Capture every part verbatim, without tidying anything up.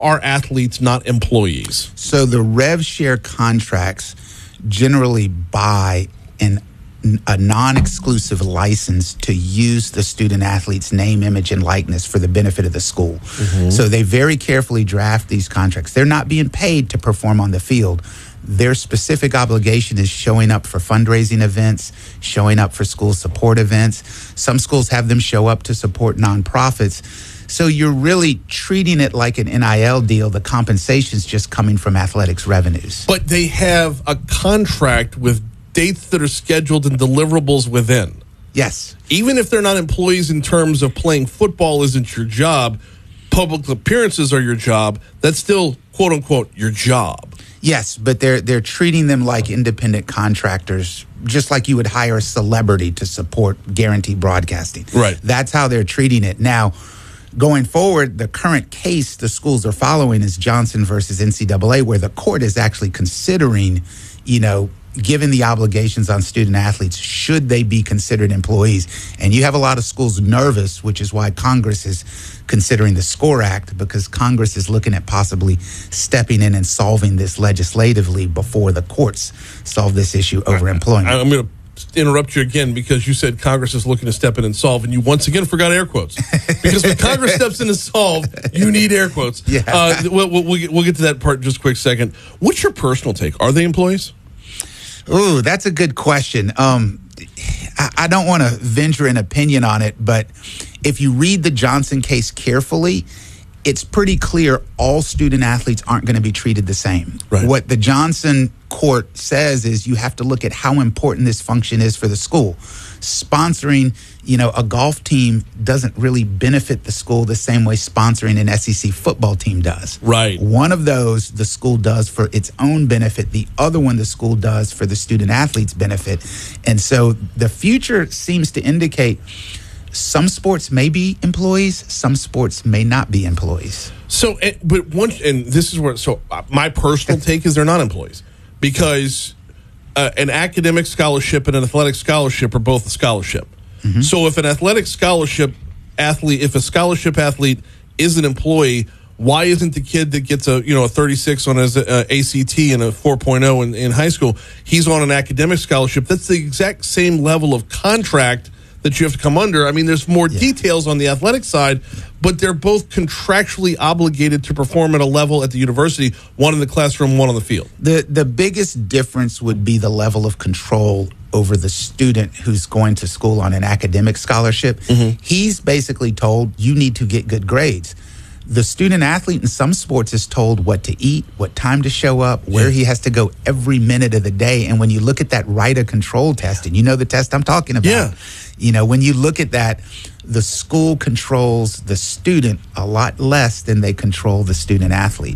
are athletes, not employees? So the rev share contracts generally buy an a non-exclusive license to use the student athlete's name, image, and likeness for the benefit of the school. Mm-hmm. So they very carefully draft these contracts. They're not being paid to perform on the field. Their specific obligation is showing up for fundraising events, showing up for school support events. Some schools have them show up to support nonprofits. So you're really treating it like an N I L deal. The compensation's just coming from athletics revenues. But they have a contract with dates that are scheduled and deliverables within. Yes. Even if they're not employees in terms of playing football isn't your job, public appearances are your job, that's still, quote unquote, your job. Yes, but they're they're treating them like independent contractors, just like you would hire a celebrity to support guaranteed broadcasting. Right. That's how they're treating it. Now, going forward, the current case the schools are following is Johnson versus N C double A, where the court is actually considering, you know, given the obligations on student athletes, should they be considered employees? And you have a lot of schools nervous, which is why Congress is considering the SCORE Act, because Congress is looking at possibly stepping in and solving this legislatively before the courts solve this issue over employment. I'm going to interrupt you again because you said Congress is looking to step in and solve, and you once again forgot air quotes. Because when Congress steps in and solve, you need air quotes. Yeah. Uh, we'll, we'll, get, we'll get to that part in just a quick second. What's your personal take? Are they employees? Ooh, that's a good question. Um, I, I don't want to venture an opinion on it, but if you read the Johnson case carefully, it's pretty clear all student athletes aren't going to be treated the same. Right. What the Johnson court says is you have to look at how important this function is for the school. Sponsoring, you know, a golf team doesn't really benefit the school the same way sponsoring an S E C football team does. Right. One of those the school does for its own benefit. The other one the school does for the student athlete's benefit. And so the future seems to indicate some sports may be employees, some sports may not be employees. So, but once, and this is where, so my personal take is they're not employees because uh, an academic scholarship and an athletic scholarship are both a scholarship. Mm-hmm. So if an athletic scholarship athlete, if a scholarship athlete is an employee, why isn't the kid that gets a, you know, a thirty-six on his uh, A C T and a four point oh in, in high school, he's on an academic scholarship? That's the exact same level of contract that you have to come under. I mean, there's more yeah. details on the athletic side, but they're both contractually obligated to perform at a level at the university, one in the classroom, one on the field. The the biggest difference would be the level of control over the student who's going to school on an academic scholarship. Mm-hmm. He's basically told, you need to get good grades. The student athlete in some sports is told what to eat, what time to show up, where yeah. he has to go every minute of the day. And when you look at that RITA control test, and you know the test I'm talking about, yeah. you know, when you look at that, the school controls the student a lot less than they control the student athlete.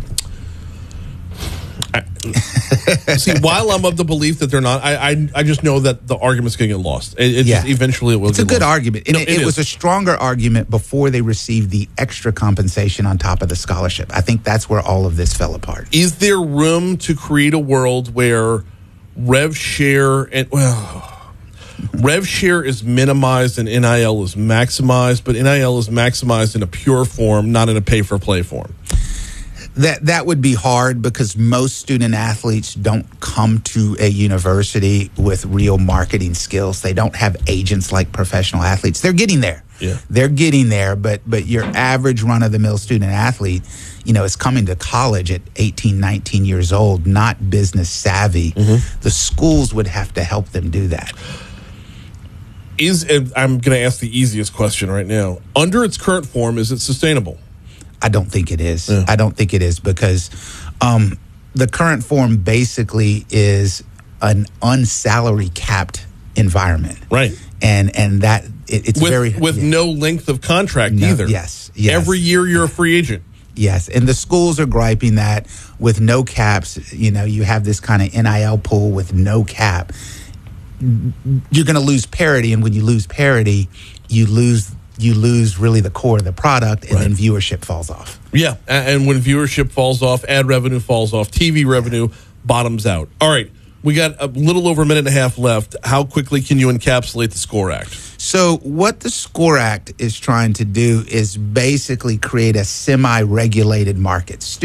I, see, while I'm of the belief that they're not, I I, I just know that the argument's going to get lost. It, it yeah. just eventually it will. It's get a good lost. argument. And no, it, it, it was a stronger argument before they received the extra compensation on top of the scholarship. I think that's where all of this fell apart. Is there room to create a world where rev share and well, rev share is minimized and N I L is maximized, but N I L is maximized in a pure form, not in a pay for play form? That that would be hard because most student athletes don't come to a university with real marketing skills. They don't have agents like professional athletes. They're getting there. Yeah. They're getting there, but but your average run-of-the-mill student athlete, you know, is coming to college at eighteen, nineteen years old, not business savvy. Mm-hmm. The schools would have to help them do that. Is and I'm going to ask the easiest question right now. Under its current form, is it sustainable? I don't think it is. Yeah. I don't think it is because um, the current form basically is an unsalary capped environment, right? And and that it, it's with, very with yeah. no length of contract no, either. Yes, yes. Every year you're a free agent. Yes, and the schools are griping that with no caps, you know, you have this kind of N I L pool with no cap. You're going to lose parity, and when you lose parity, you lose. you lose really the core of the product, and right. then viewership falls off. Yeah, and when viewership falls off, ad revenue falls off, T V revenue bottoms out. All right, we got a little over a minute and a half left. How quickly can you encapsulate the SCORE Act? So what the SCORE Act is trying to do is basically create a semi-regulated market.